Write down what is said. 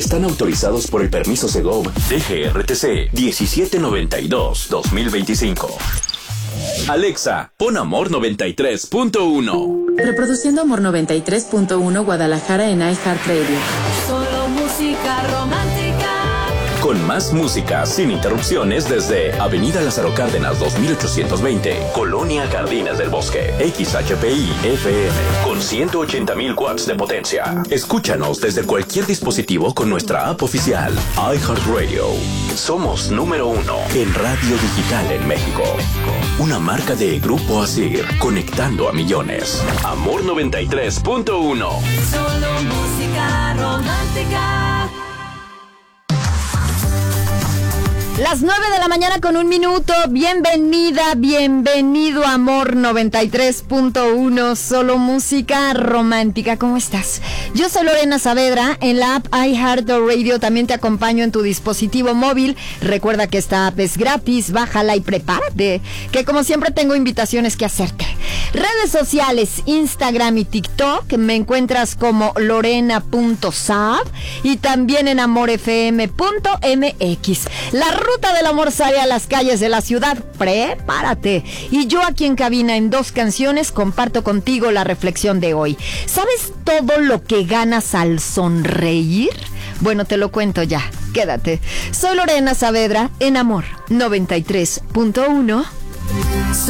están autorizados por el permiso Segov DGRTC 1792-2025. Alexa, pon Amor 93.1. Reproduciendo Amor 93.1 Guadalajara en iHeartRadio. Solo música romántica. Con más música sin interrupciones desde Avenida Lázaro Cárdenas 2820, Colonia Jardines del Bosque. XHPI FM con 180,000 watts de potencia. Escúchanos desde cualquier dispositivo con nuestra app oficial iHeartRadio. Somos número 1 en radio digital en México. Una marca de Grupo Asir, conectando a millones. Amor 93.1. Solo música romántica. Las 9 de la mañana con 1 minuto. Bienvenida, bienvenido a Amor 93.1, solo música romántica. ¿Cómo estás? Yo soy Lorena Saavedra. En la app iHeartRadio también te acompaño en tu dispositivo móvil. Recuerda que esta app es gratis, bájala y prepárate, que como siempre tengo invitaciones que hacerte. Redes sociales, Instagram y TikTok, me encuentras como lorena.saab y también en amorfm.mx. La ruta del amor sale a las calles de la ciudad. Prepárate. Y yo aquí en cabina en 2 canciones comparto contigo la reflexión de hoy. ¿Sabes todo lo que ganas al sonreír? Bueno, te lo cuento ya. Quédate. Soy Lorena Saavedra en Amor 93.1.